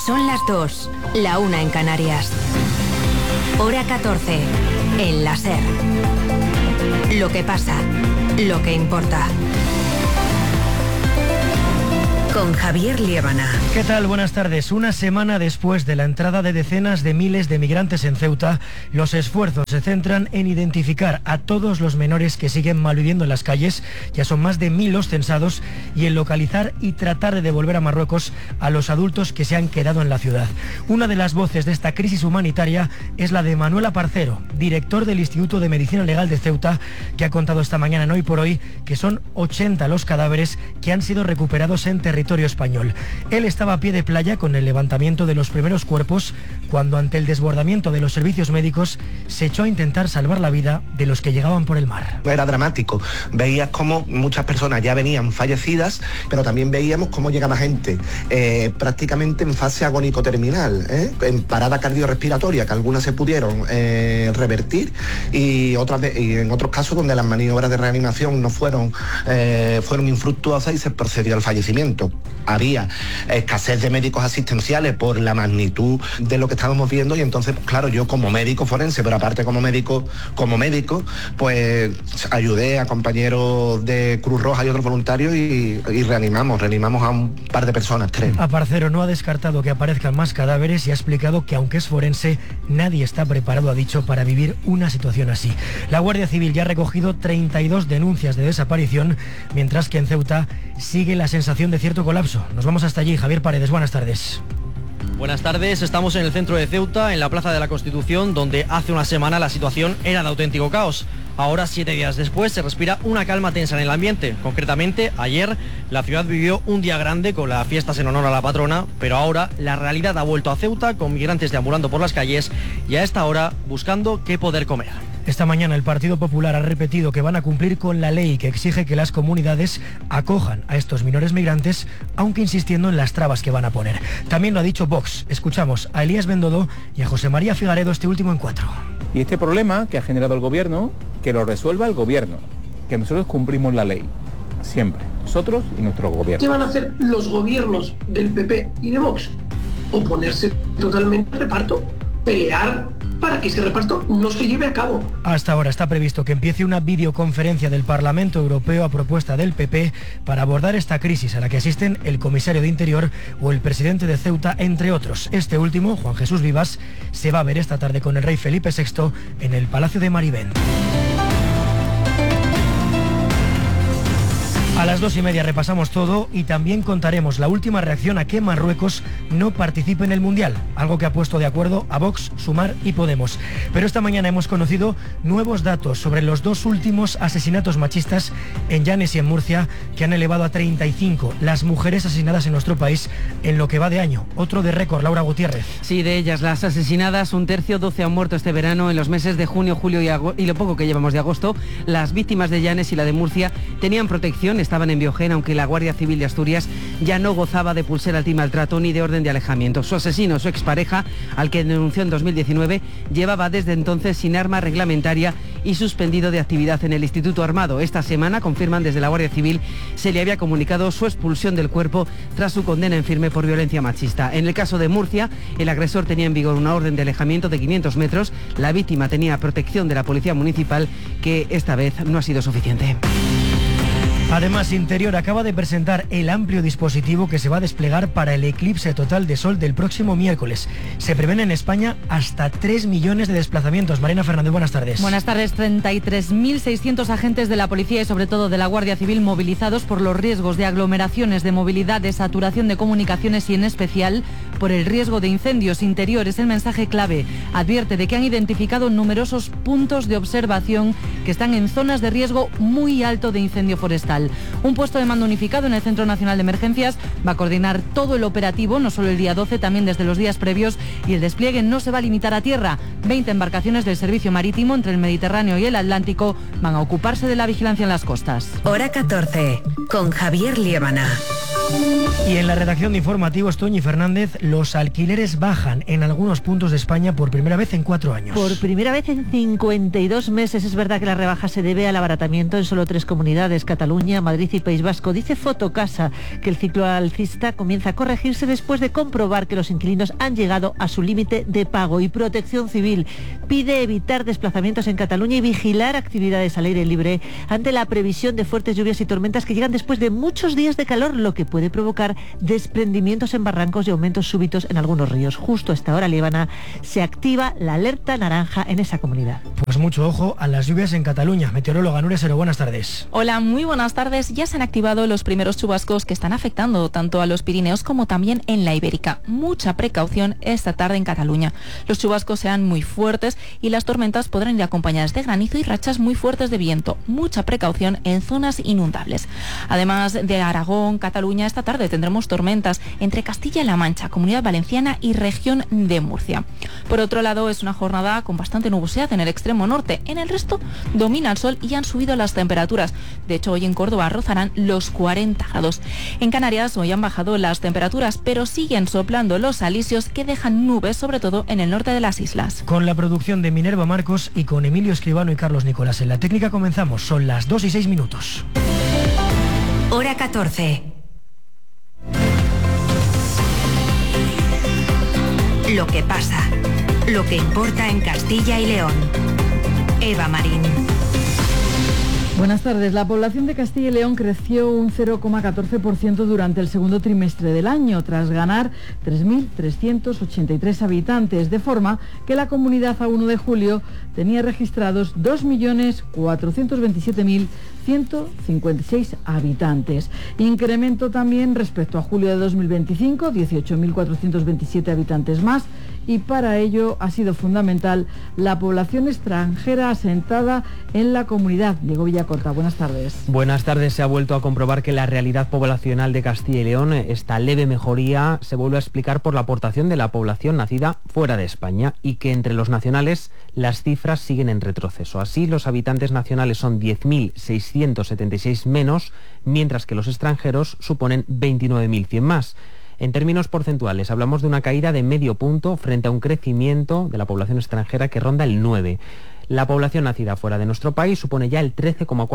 Son las 2, la 1 en Canarias. Hora 14, en la SER. Lo que pasa, lo que importa. Con Javier Liébana. ¿Qué tal? Buenas tardes. Una semana después de la entrada de decenas de miles de migrantes en Ceuta, los esfuerzos se centran en identificar a todos los menores que siguen malviviendo en las calles, ya son más de 1000 los censados, y en localizar y tratar de devolver a Marruecos a los adultos que se han quedado en la ciudad. Una de las voces de esta crisis humanitaria es la de Manuel Aparcero, director del Instituto de Medicina Legal de Ceuta, que ha contado esta mañana en Hoy por Hoy que son 80 los cadáveres que han sido recuperados en territorio español. Él estaba a pie de playa con el levantamiento de los primeros cuerpos cuando, ante el desbordamiento de los servicios médicos, se echó a intentar salvar la vida de los que llegaban por el mar. Era dramático. Veías cómo muchas personas ya venían fallecidas, pero también veíamos cómo llegaba gente prácticamente en fase agónico-terminal, en parada cardiorrespiratoria, que algunas se pudieron revertir y en otros casos donde las maniobras de reanimación no fueron infructuosas y se procedió al fallecimiento. Había escasez de médicos asistenciales por la magnitud de lo que estábamos viendo y entonces, claro, yo como médico forense, pero aparte como médico, pues ayudé a compañeros de Cruz Roja y otros voluntarios y reanimamos a un par de personas, 3. Aparcero no ha descartado que aparezcan más cadáveres y ha explicado que, aunque es forense, nadie está preparado, ha dicho, para vivir una situación así. La Guardia Civil ya ha recogido 32 denuncias de desaparición, mientras que en Ceuta sigue la sensación de cierto colapso. Nos vamos hasta allí. Javier Paredes, buenas tardes. Buenas tardes, estamos en el centro de Ceuta, en la Plaza de la Constitución, donde hace una semana la situación era de auténtico caos. Ahora, 7 días después, se respira una calma tensa en el ambiente. Concretamente, ayer la ciudad vivió un día grande con las fiestas en honor a la patrona, pero ahora la realidad ha vuelto a Ceuta, con migrantes deambulando por las calles y a esta hora buscando qué poder comer. Esta mañana el Partido Popular ha repetido que van a cumplir con la ley que exige que las comunidades acojan a estos menores migrantes, aunque insistiendo en las trabas que van a poner. También lo ha dicho Vox. Escuchamos a Elías Bendodo y a José María Figaredo, este último en 4. Y este problema que ha generado el gobierno, que lo resuelva el gobierno, que nosotros cumplimos la ley, siempre, nosotros y nuestro gobierno. ¿Qué van a hacer los gobiernos del PP y de Vox? Oponerse totalmente al reparto, pelear para que ese reparto no se lleve a cabo. Hasta ahora está previsto que empiece una videoconferencia del Parlamento Europeo a propuesta del PP para abordar esta crisis a la que asisten el comisario de Interior o el presidente de Ceuta, entre otros. Este último, Juan Jesús Vivas, se va a ver esta tarde con el rey Felipe VI en el Palacio de Marivent. A las 2:30 repasamos todo y también contaremos la última reacción a que Marruecos no participe en el Mundial, algo que ha puesto de acuerdo a Vox, Sumar y Podemos. Pero esta mañana hemos conocido nuevos datos sobre los 2 últimos asesinatos machistas en Llanes y en Murcia, que han elevado a 35 las mujeres asesinadas en nuestro país en lo que va de año. Otro de récord, Laura Gutiérrez. Sí, de ellas las asesinadas, un tercio, 12 han muerto este verano. En los meses de junio, julio y lo poco que llevamos de agosto, las víctimas de Llanes y la de Murcia tenían protección, estaban en Biogén, aunque la Guardia Civil de Asturias ya no gozaba de pulsera antimaltrato ni de orden de alejamiento. Su asesino, su expareja, al que denunció en 2019, llevaba desde entonces sin arma reglamentaria y suspendido de actividad en el Instituto Armado. Esta semana, confirman desde la Guardia Civil, se le había comunicado su expulsión del cuerpo tras su condena en firme por violencia machista. En el caso de Murcia, el agresor tenía en vigor una orden de alejamiento de 500 metros. La víctima tenía protección de la Policía Municipal, que esta vez no ha sido suficiente. Además, Interior acaba de presentar el amplio dispositivo que se va a desplegar para el eclipse total de sol del próximo miércoles. Se prevén en España hasta 3 millones de desplazamientos. Marina Fernández, buenas tardes. Buenas tardes. 33.600 agentes de la policía y sobre todo de la Guardia Civil movilizados por los riesgos de aglomeraciones, de movilidad, de saturación de comunicaciones y en especial por el riesgo de incendios. Interior es el mensaje clave. Advierte de que han identificado numerosos puntos de observación que están en zonas de riesgo muy alto de incendio forestal. Un puesto de mando unificado en el Centro Nacional de Emergencias va a coordinar todo el operativo, no solo el día 12, también desde los días previos, y el despliegue no se va a limitar a tierra. 20 embarcaciones del servicio marítimo entre el Mediterráneo y el Atlántico van a ocuparse de la vigilancia en las costas. Hora 14, con Javier Liébana. Y en la redacción de informativos, Toñi Fernández, los alquileres bajan en algunos puntos de España por primera vez en 4 años. Por primera vez en 52 meses. Es verdad que la rebaja se debe al abaratamiento en solo 3 comunidades, Cataluña, Madrid y País Vasco. Dice Fotocasa que el ciclo alcista comienza a corregirse después de comprobar que los inquilinos han llegado a su límite de pago. Y Protección Civil pide evitar desplazamientos en Cataluña y vigilar actividades al aire libre ante la previsión de fuertes lluvias y tormentas que llegan después de muchos días de calor, lo que puede provocar desprendimientos en barrancos y aumentos súbitos en algunos ríos. Justo a esta hora, Líbana, se activa la alerta naranja en esa comunidad. Pues mucho ojo a las lluvias en Cataluña. Meteoróloga Nuria Sero, buenas tardes. Hola, muy buenas tardes. Ya se han activado los primeros chubascos que están afectando tanto a los Pirineos como también en la Ibérica. Mucha precaución esta tarde en Cataluña. Los chubascos serán muy fuertes y las tormentas podrán ir acompañadas de granizo y rachas muy fuertes de viento. Mucha precaución en zonas inundables. Además de Aragón, Cataluña, esta tarde tendremos tormentas entre Castilla-La Mancha, Comunidad Valenciana y región de Murcia. Por otro lado, es una jornada con bastante nubosidad en el extremo norte. En el resto domina el sol y han subido las temperaturas. De hecho, hoy en Córdoba rozarán los 40 grados. En Canarias hoy han bajado las temperaturas, pero siguen soplando los alisios que dejan nubes, sobre todo en el norte de las islas. Con la producción de Minerva Marcos y con Emilio Escribano y Carlos Nicolás en la técnica comenzamos. Son las 2:06. Hora 14. Lo que pasa, lo que importa en Castilla y León. Eva Marín. Buenas tardes. La población de Castilla y León creció un 0,14% durante el segundo trimestre del año, tras ganar 3.383 habitantes, de forma que la comunidad a 1 de julio tenía registrados 2.427.156 habitantes. Incremento también respecto a julio de 2025, 18.427 habitantes más, y para ello ha sido fundamental la población extranjera asentada en la comunidad. Diego Villacorta, buenas tardes. Buenas tardes. Se ha vuelto a comprobar que la realidad poblacional de Castilla y León, esta leve mejoría, se vuelve a explicar por la aportación de la población nacida fuera de España y que entre los nacionales las cifras siguen en retroceso. Así, los habitantes nacionales son 10.676 menos, mientras que los extranjeros suponen 29.100 más. En términos porcentuales, hablamos de una caída de medio punto frente a un crecimiento de la población extranjera que ronda el 9%. La población nacida fuera de nuestro país supone ya el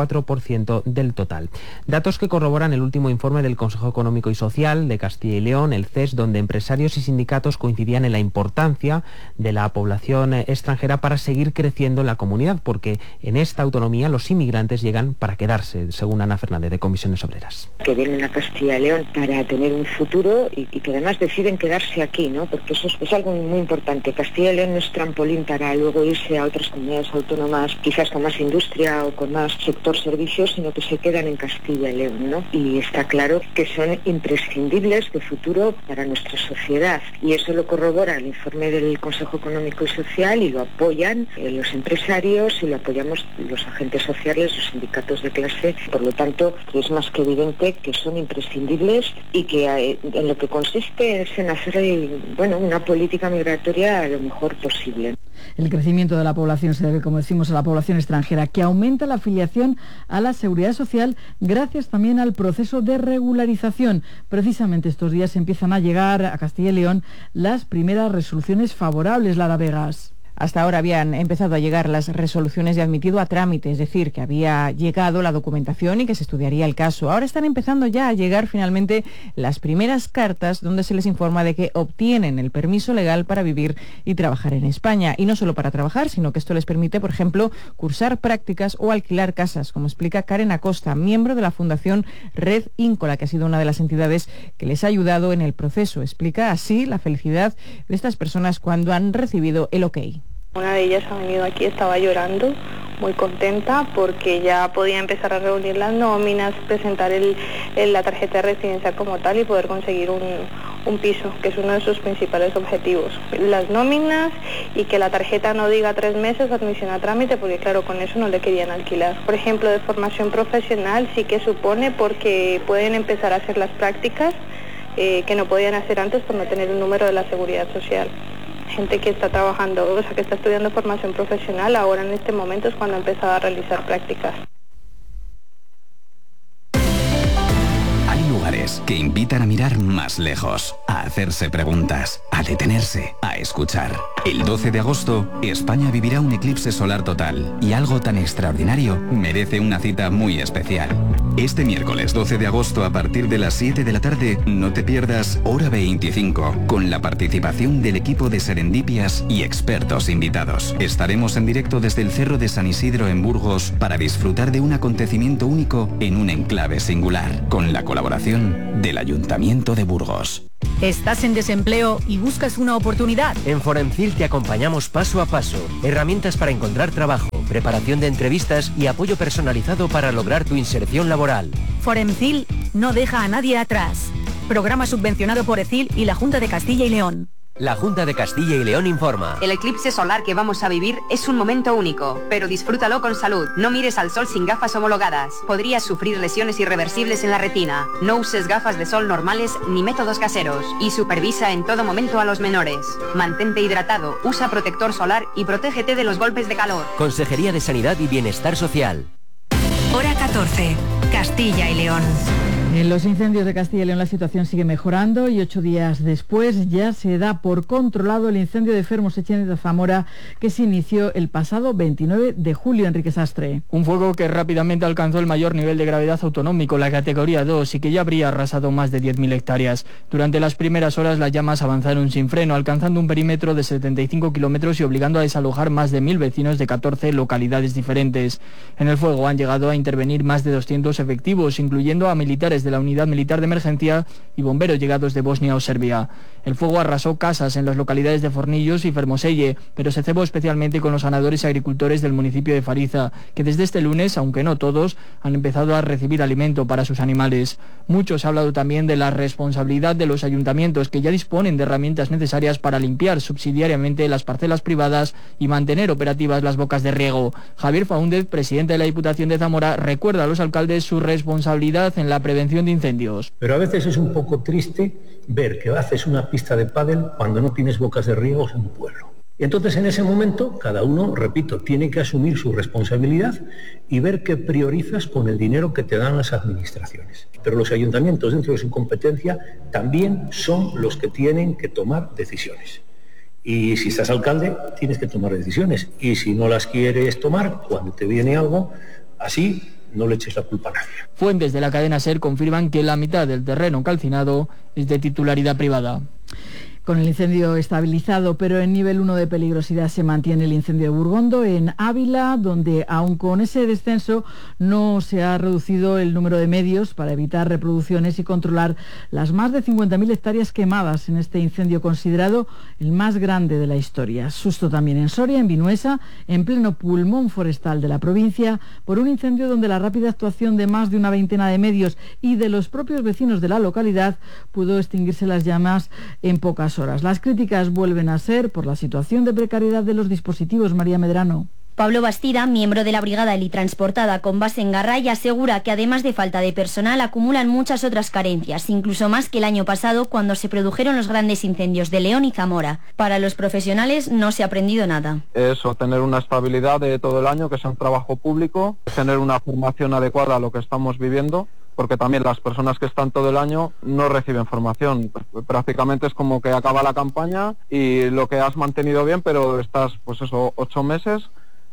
13,4% del total. Datos que corroboran el último informe del Consejo Económico y Social de Castilla y León, el CES, donde empresarios y sindicatos coincidían en la importancia de la población extranjera para seguir creciendo en la comunidad, porque en esta autonomía los inmigrantes llegan para quedarse, según Ana Fernández, de Comisiones Obreras. Que vienen a Castilla y León para tener un futuro y que además deciden quedarse aquí, ¿no? Porque eso es algo muy importante. Castilla y León no es trampolín para luego irse a otras comunidades autónomas, quizás con más industria o con más sector servicios, sino que se quedan en Castilla y León, ¿no? Y está claro que son imprescindibles de futuro para nuestra sociedad. Y eso lo corrobora el informe del Consejo Económico y Social y lo apoyan los empresarios y lo apoyamos los agentes sociales, los sindicatos de clase. Por lo tanto, es más que evidente que son imprescindibles y que en lo que consiste es en hacer una política migratoria lo mejor posible. El crecimiento de la población se debe, como decimos, a la población extranjera, que aumenta la afiliación a la Seguridad Social gracias también al proceso de regularización. Precisamente estos días empiezan a llegar a Castilla y León las primeras resoluciones favorables. Lara Vegas. Hasta ahora habían empezado a llegar las resoluciones de admitido a trámite, es decir, que había llegado la documentación y que se estudiaría el caso. Ahora están empezando ya a llegar finalmente las primeras cartas donde se les informa de que obtienen el permiso legal para vivir y trabajar en España. Y no solo para trabajar, sino que esto les permite, por ejemplo, cursar prácticas o alquilar casas, como explica Karen Acosta, miembro de la Fundación Red Íncola, que ha sido una de las entidades que les ha ayudado en el proceso. Explica así la felicidad de estas personas cuando han recibido el OK. Una de ellas ha venido aquí, estaba llorando, muy contenta porque ya podía empezar a reunir las nóminas, presentar la tarjeta de residencia como tal y poder conseguir un piso, que es uno de sus principales objetivos. Las nóminas y que la tarjeta no diga 3 meses admisión a trámite, porque claro, con eso no le querían alquilar. Por ejemplo, de formación profesional sí que supone porque pueden empezar a hacer las prácticas que no podían hacer antes por no tener un número de la Seguridad Social. Gente que está trabajando, o sea, que está estudiando formación profesional, ahora en este momento es cuando ha empezado a realizar prácticas. Hay lugares que invitan a mirar más lejos, a hacerse preguntas, a detenerse, a escuchar. El 12 de agosto, España vivirá un eclipse solar total y algo tan extraordinario merece una cita muy especial. Este miércoles 12 de agosto a partir de las 7 de la tarde, no te pierdas Hora 25, con la participación del equipo de Serendipias y expertos invitados. Estaremos en directo desde el Cerro de San Isidro en Burgos para disfrutar de un acontecimiento único en un enclave singular, con la colaboración del Ayuntamiento de Burgos. ¿Estás en desempleo y buscas una oportunidad? En Foremcil te acompañamos paso a paso. Herramientas para encontrar trabajo, preparación de entrevistas y apoyo personalizado para lograr tu inserción laboral. Foremcil no deja a nadie atrás. Programa subvencionado por ECIL y la Junta de Castilla y León. La Junta de Castilla y León informa. El eclipse solar que vamos a vivir es un momento único, pero disfrútalo con salud. No mires al sol sin gafas homologadas. Podrías sufrir lesiones irreversibles en la retina. No uses gafas de sol normales ni métodos caseros. Y supervisa en todo momento a los menores. Mantente hidratado, usa protector solar y protégete de los golpes de calor. Consejería de Sanidad y Bienestar Social. Hora 14, Castilla y León. En los incendios de Castilla y León la situación sigue mejorando y 8 días después ya se da por controlado el incendio de Fermos Echeniz de Zamora que se inició el pasado 29 de julio. Enrique Sastre. Un fuego que rápidamente alcanzó el mayor nivel de gravedad autonómico, la categoría 2, y que ya habría arrasado más de 10.000 hectáreas. Durante las primeras horas las llamas avanzaron sin freno, alcanzando un perímetro de 75 kilómetros y obligando a desalojar más de 1.000 vecinos de 14 localidades diferentes. En el fuego han llegado a intervenir más de 200 efectivos, incluyendo a militares de la Unidad Militar de Emergencia y bomberos llegados de Bosnia o Serbia. El fuego arrasó casas en las localidades de Fornillos y Fermoselle, pero se cebó especialmente con los ganadores y agricultores del municipio de Fariza, que desde este lunes, aunque no todos, han empezado a recibir alimento para sus animales. Muchos han hablado también de la responsabilidad de los ayuntamientos, que ya disponen de herramientas necesarias para limpiar subsidiariamente las parcelas privadas y mantener operativas las bocas de riego. Javier Faúndez, presidente de la Diputación de Zamora, recuerda a los alcaldes su responsabilidad en la prevención de incendios. Pero a veces es un poco triste ver que haces una pista de pádel cuando no tienes bocas de riego en un pueblo. Y entonces en ese momento cada uno, repito, tiene que asumir su responsabilidad y ver qué priorizas con el dinero que te dan las administraciones. Pero los ayuntamientos, dentro de su competencia, también son los que tienen que tomar decisiones. Y si estás alcalde, tienes que tomar decisiones. Y si no las quieres tomar, cuando te viene algo así, no le eches la culpa a nadie. Fuentes de la cadena SER confirman que la mitad del terreno calcinado es de titularidad privada. Con el incendio estabilizado, pero en nivel 1 de peligrosidad, se mantiene el incendio de Burgondo en Ávila, donde aun con ese descenso no se ha reducido el número de medios para evitar reproducciones y controlar las más de 50.000 hectáreas quemadas en este incendio considerado el más grande de la historia. Susto también en Soria, en Vinuesa, en pleno pulmón forestal de la provincia, por un incendio donde la rápida actuación de más de una veintena de medios y de los propios vecinos de la localidad pudo extinguirse las llamas en pocas horas. Las críticas vuelven a ser por la situación de precariedad de los dispositivos. María Medrano. Pablo Bastida, miembro de la Brigada Helitransportada con base en Garray, asegura que además de falta de personal acumulan muchas otras carencias, incluso más que el año pasado cuando se produjeron los grandes incendios de León y Zamora. Para los profesionales no se ha aprendido nada. Eso, tener una estabilidad de todo el año, que sea un trabajo público, tener una formación adecuada a lo que estamos viviendo, porque también las personas que están todo el año no reciben formación. Prácticamente es como que acaba la campaña y lo que has mantenido bien, pero estás, 8 meses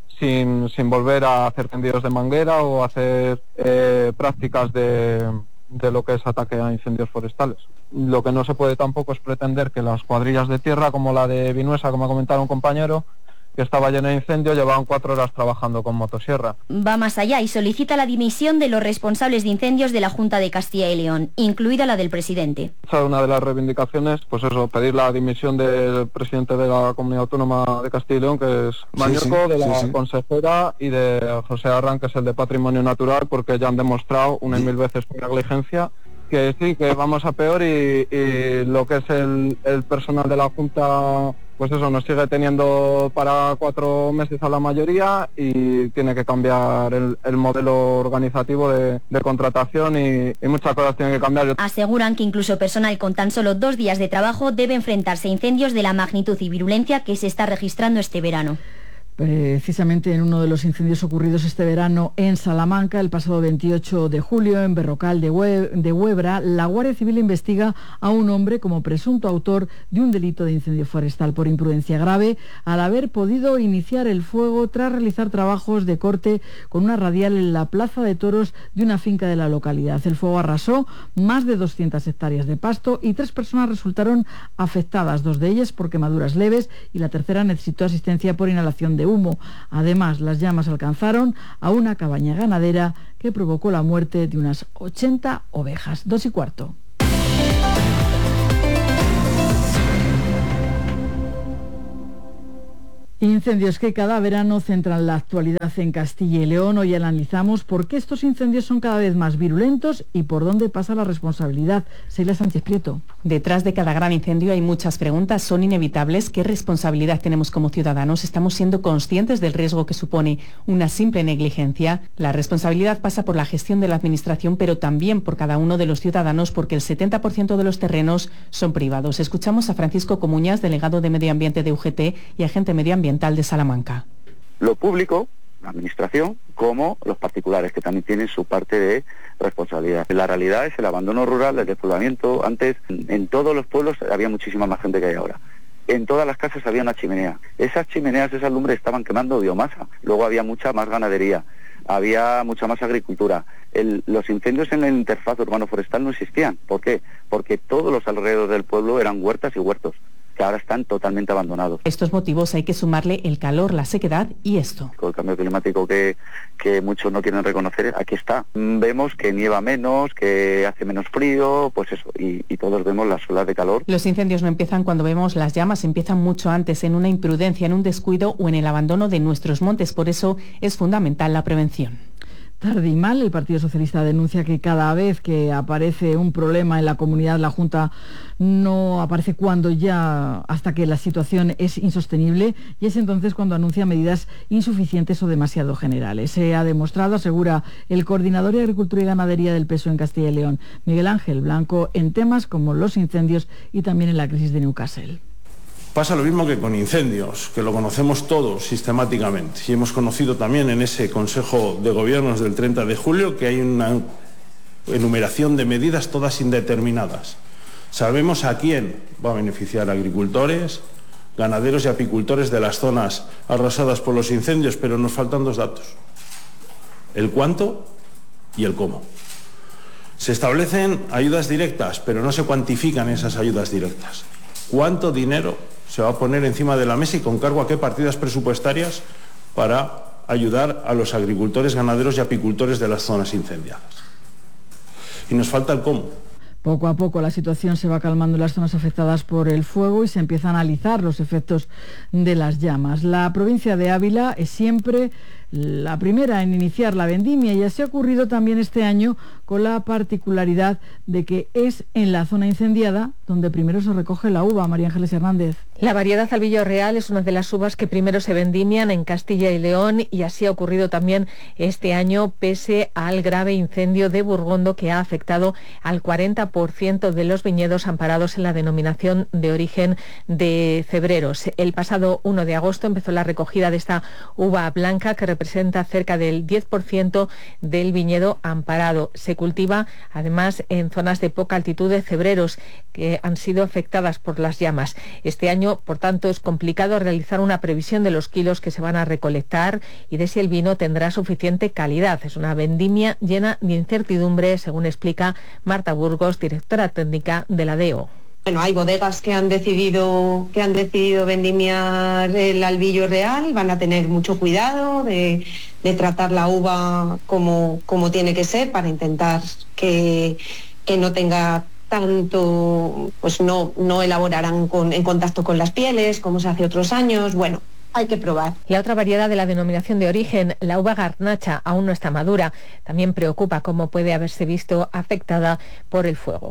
sin volver a hacer tendidos de manguera o hacer prácticas de lo que es ataque a incendios forestales. Lo que no se puede tampoco es pretender que las cuadrillas de tierra, como la de Vinuesa, como ha comentado un compañero, que estaba lleno de incendio, llevaban 4 horas trabajando con motosierra. Va más allá y solicita la dimisión de los responsables de incendios de la Junta de Castilla y León, incluida la del presidente. Una de las reivindicaciones, pedir la dimisión del presidente de la Comunidad Autónoma de Castilla y León, que es Mañueco, de la consejera, y de José Arran, que es el de Patrimonio Natural, porque ya han demostrado una y mil veces con negligencia que sí, que vamos a peor y lo que es el personal de la Junta, nos sigue teniendo para 4 meses a la mayoría y tiene que cambiar el modelo organizativo de contratación y muchas cosas tienen que cambiar. Aseguran que incluso personal con tan solo 2 días de trabajo debe enfrentarse a incendios de la magnitud y virulencia que se está registrando este verano. precisamente en uno de los incendios ocurridos este verano en Salamanca, el pasado 28 de julio, en Berrocal de Huebra. La Guardia Civil investiga a un hombre como presunto autor de un delito de incendio forestal por imprudencia grave, al haber podido iniciar el fuego tras realizar trabajos de corte con una radial en la plaza de toros de una finca de la localidad. El fuego arrasó más de 200 hectáreas de pasto y 3 personas resultaron afectadas, 2 de ellas por quemaduras leves y la tercera necesitó asistencia por inhalación de humo. Además, las llamas alcanzaron a una cabaña ganadera que provocó la muerte de unas 80 ovejas. 2:15. Incendios que cada verano centran la actualidad en Castilla y León. Hoy analizamos por qué estos incendios son cada vez más virulentos y por dónde pasa la responsabilidad. Seila Sánchez Prieto. Detrás de cada gran incendio hay muchas preguntas, son inevitables. ¿Qué responsabilidad tenemos como ciudadanos? ¿Estamos siendo conscientes del riesgo que supone una simple negligencia? La responsabilidad pasa por la gestión de la administración, pero también por cada uno de los ciudadanos, porque el 70% de los terrenos son privados. Escuchamos a Francisco Comuñas, delegado de Medio Ambiente de UGT y agente medioambiental de Salamanca. Lo público, la administración, como los particulares, que también tienen su parte de responsabilidad. La realidad es el abandono rural, el despoblamiento. Antes, en todos los pueblos había muchísima más gente que hay ahora. En todas las casas había una chimenea. Esas chimeneas, esas lumbres estaban quemando biomasa. Luego había mucha más ganadería, había mucha más agricultura. Los incendios en la interfaz urbano-forestal no existían. ¿Por qué? Porque todos los alrededores del pueblo eran huertas y huertos, que ahora están totalmente abandonados. Estos motivos hay que sumarle el calor, la sequedad y esto. Con el cambio climático que muchos no quieren reconocer, aquí está. Vemos que nieva menos, que hace menos frío, pues eso, y todos vemos las olas de calor. Los incendios no empiezan cuando vemos las llamas, empiezan mucho antes, en una imprudencia, en un descuido o en el abandono de nuestros montes. Por eso es fundamental la prevención. Tarde y mal, el Partido Socialista denuncia que cada vez que aparece un problema en la comunidad, la Junta no aparece hasta que la situación es insostenible, y es entonces cuando anuncia medidas insuficientes o demasiado generales. Se ha demostrado, asegura el coordinador de Agricultura y Ganadería del PSOE en Castilla y León, Miguel Ángel Blanco, en temas como los incendios y también en la crisis de Newcastle. Pasa lo mismo que con incendios, que lo conocemos todos sistemáticamente. Y hemos conocido también en ese Consejo de Gobiernos del 30 de julio que hay una enumeración de medidas todas indeterminadas. Sabemos a quién va a beneficiar: agricultores, ganaderos y apicultores de las zonas arrasadas por los incendios, pero nos faltan 2 datos: el cuánto y el cómo. Se establecen ayudas directas, pero no se cuantifican esas ayudas directas. ¿Cuánto dinero se va a poner encima de la mesa y con cargo a qué partidas presupuestarias para ayudar a los agricultores, ganaderos y apicultores de las zonas incendiadas? Y nos falta el cómo. Poco a poco la situación se va calmando en las zonas afectadas por el fuego y se empieza a analizar los efectos de las llamas. La provincia de Ávila es siempre la primera en iniciar la vendimia, y así ha ocurrido también este año, con la particularidad de que es en la zona incendiada donde primero se recoge la uva. María Ángeles Hernández. La variedad Albillo Real es una de las uvas que primero se vendimian en Castilla y León, y así ha ocurrido también este año, pese al grave incendio de Burgondo que ha afectado al 40% de los viñedos amparados en la denominación de origen de Cebreros. El pasado 1 de agosto empezó la recogida de esta uva blanca, que representa cerca del 10% del viñedo amparado. Se cultiva además en zonas de poca altitud de Cebreros que han sido afectadas por las llamas. Este año, por tanto, es complicado realizar una previsión de los kilos que se van a recolectar y de si el vino tendrá suficiente calidad. Es una vendimia llena de incertidumbre, según explica Marta Burgos, directora técnica de la DEO. Bueno, hay bodegas que han decidido vendimiar el Albillo Real, van a tener mucho cuidado de tratar la uva como tiene que ser, para intentar que no tenga tanto, pues no elaborarán en contacto con las pieles como se hace otros años. Bueno, hay que probar. La otra variedad de la denominación de origen, la uva garnacha, aún no está madura. También preocupa cómo puede haberse visto afectada por el fuego.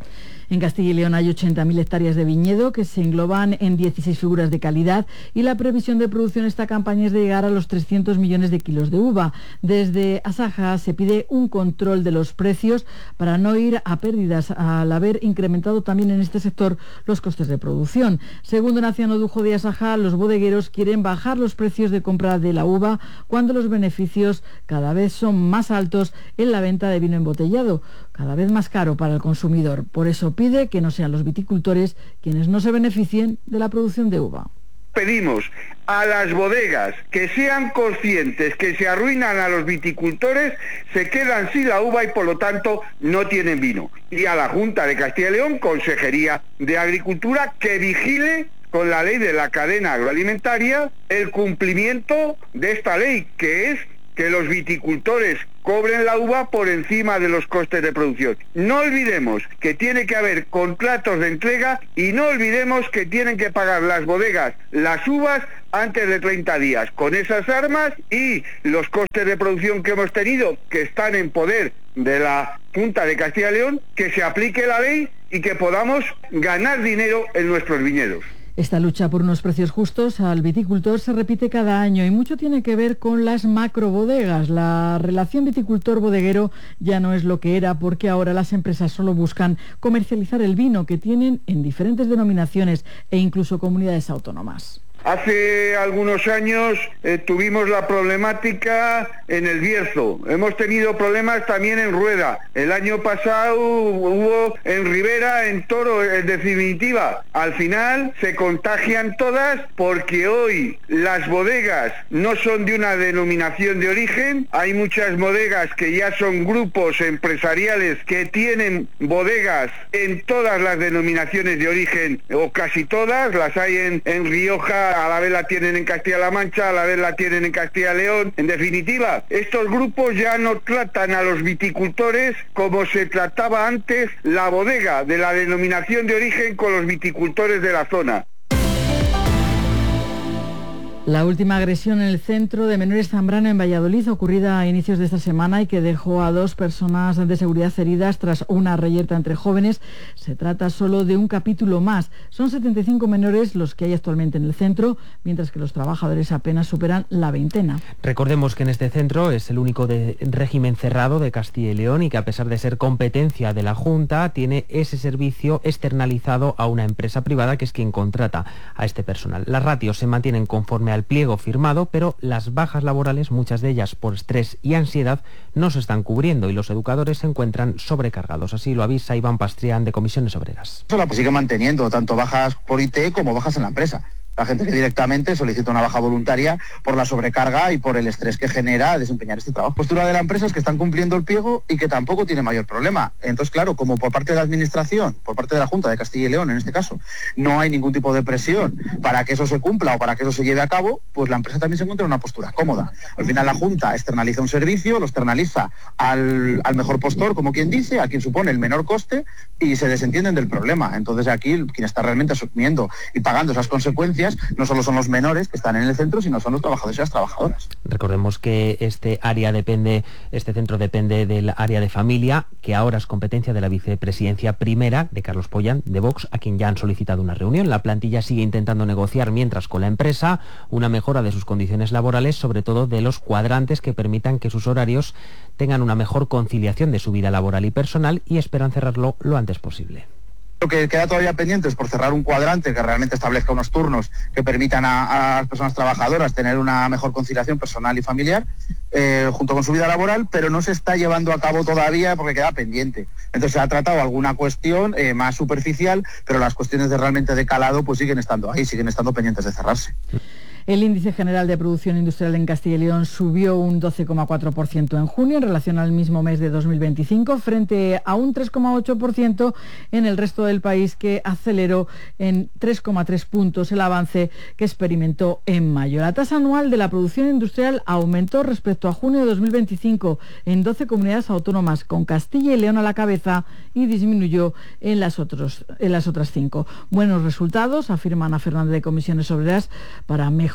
En Castilla y León hay 80.000 hectáreas de viñedo que se engloban en 16 figuras de calidad y la previsión de producción de esta campaña es de llegar a los 300 millones de kilos de uva. Desde Asaja se pide un control de los precios para no ir a pérdidas al haber incrementado también en este sector los costes de producción. Según Donaciano Dujo de Asaja, los bodegueros quieren bajar los precios de compra de la uva cuando los beneficios cada vez son más altos en la venta de vino embotellado, cada vez más caro para el consumidor. Por eso pide que no sean los viticultores quienes no se beneficien de la producción de uva. Pedimos a las bodegas que sean conscientes que se arruinan a los viticultores, se quedan sin la uva y por lo tanto no tienen vino. Y a la Junta de Castilla y León, Consejería de Agricultura, que vigile con la ley de la cadena agroalimentaria el cumplimiento de esta ley, que es que los viticultores cobren la uva por encima de los costes de producción. No olvidemos que tiene que haber contratos de entrega y no olvidemos que tienen que pagar las bodegas las uvas antes de 30 días. Con esas armas y los costes de producción que hemos tenido, que están en poder de la Junta de Castilla y León, que se aplique la ley y que podamos ganar dinero en nuestros viñedos. Esta lucha por unos precios justos al viticultor se repite cada año y mucho tiene que ver con las macrobodegas. La relación viticultor-bodeguero ya no es lo que era porque ahora las empresas solo buscan comercializar el vino que tienen en diferentes denominaciones e incluso comunidades autónomas. Hace algunos años tuvimos la problemática en el Bierzo, hemos tenido problemas también en Rueda, el año pasado hubo en Ribera, en Toro, en definitiva. Al final se contagian todas porque hoy las bodegas no son de una denominación de origen, hay muchas bodegas que ya son grupos empresariales que tienen bodegas en todas las denominaciones de origen, o casi todas, las hay en Rioja, a la vez la tienen en Castilla-La Mancha, a la vez la tienen en Castilla y León. En definitiva, estos grupos ya no tratan a los viticultores como se trataba antes la bodega de la denominación de origen con los viticultores de la zona. La última agresión en el centro de menores Zambrano en Valladolid, ocurrida a inicios de esta semana y que dejó a 2 personas de seguridad heridas tras una reyerta entre jóvenes, se trata solo de un capítulo más. Son 75 menores los que hay actualmente en el centro, mientras que los trabajadores apenas superan la veintena. Recordemos que en este centro es el único de régimen cerrado de Castilla y León y que a pesar de ser competencia de la Junta, tiene ese servicio externalizado a una empresa privada que es quien contrata a este personal. Las ratios se mantienen conforme al pliego firmado, pero las bajas laborales, muchas de ellas por estrés y ansiedad, no se están cubriendo y los educadores se encuentran sobrecargados. Así lo avisa Iván Pastrián de Comisiones Obreras. Eso la sigue manteniendo, tanto bajas por IT como bajas en la empresa. La gente que directamente solicita una baja voluntaria por la sobrecarga y por el estrés que genera desempeñar este trabajo. La postura de la empresa es que están cumpliendo el pliego y que tampoco tiene mayor problema. Entonces, claro, como por parte de la Administración, por parte de la Junta de Castilla y León en este caso, no hay ningún tipo de presión para que eso se cumpla o para que eso se lleve a cabo, pues la empresa también se encuentra en una postura cómoda. Al final la Junta externaliza un servicio, lo externaliza al mejor postor, como quien dice, a quien supone el menor coste y se desentienden del problema. Entonces aquí quien está realmente asumiendo y pagando esas consecuencias no solo son los menores que están en el centro, sino son los trabajadores y las trabajadoras. Recordemos que este centro depende del área de familia, que ahora es competencia de la vicepresidencia primera de Carlos Pollán, de Vox, a quien ya han solicitado una reunión. La plantilla sigue intentando negociar mientras con la empresa una mejora de sus condiciones laborales, sobre todo de los cuadrantes que permitan que sus horarios tengan una mejor conciliación de su vida laboral y personal, y esperan cerrarlo lo antes posible. Lo que queda todavía pendiente es por cerrar un cuadrante que realmente establezca unos turnos que permitan a las personas trabajadoras tener una mejor conciliación personal y familiar junto con su vida laboral, pero no se está llevando a cabo todavía porque queda pendiente. Entonces se ha tratado alguna cuestión más superficial, pero las cuestiones realmente de calado pues siguen estando ahí, siguen estando pendientes de cerrarse. El índice general de producción industrial en Castilla y León subió un 12,4% en junio en relación al mismo mes de 2025, frente a un 3,8% en el resto del país, que aceleró en 3,3 puntos el avance que experimentó en mayo. La tasa anual de la producción industrial aumentó respecto a junio de 2025 en 12 comunidades autónomas, con Castilla y León a la cabeza, y disminuyó en las otras 5. Buenos resultados, afirma Ana Fernández de Comisiones Obreras, para mejorar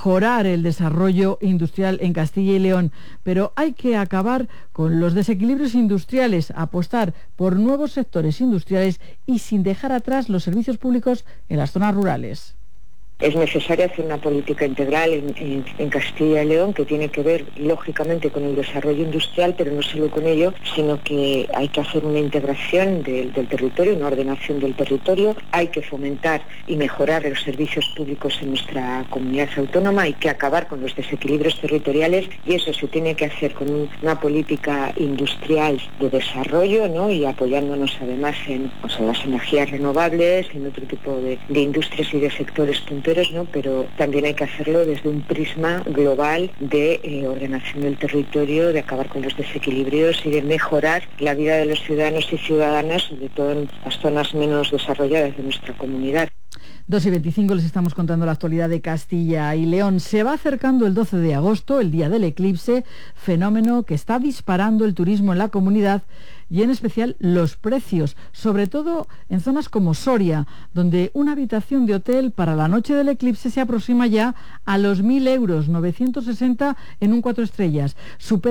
mejorar el desarrollo industrial en Castilla y León, pero hay que acabar con los desequilibrios industriales, apostar por nuevos sectores industriales y sin dejar atrás los servicios públicos en las zonas rurales. Es necesario hacer una política integral en Castilla y León que tiene que ver, lógicamente, con el desarrollo industrial, pero no solo con ello, sino que hay que hacer una integración del territorio, una ordenación del territorio, hay que fomentar y mejorar los servicios públicos en nuestra comunidad autónoma, hay que acabar con los desequilibrios territoriales y eso se tiene que hacer con una política industrial de desarrollo, ¿no? Y apoyándonos además en las energías renovables, en otro tipo de industrias y de sectores puntuales, ¿no? Pero también hay que hacerlo desde un prisma global de ordenación del territorio, de acabar con los desequilibrios y de mejorar la vida de los ciudadanos y ciudadanas, sobre todo en las zonas menos desarrolladas de nuestra comunidad. 2:25 les estamos contando la actualidad de Castilla y León. Se va acercando el 12 de agosto, el día del eclipse, fenómeno que está disparando el turismo en la comunidad y en especial los precios, sobre todo en zonas como Soria, donde una habitación de hotel para la noche del eclipse se aproxima ya a los 1.000 euros, 960 en un 4 estrellas.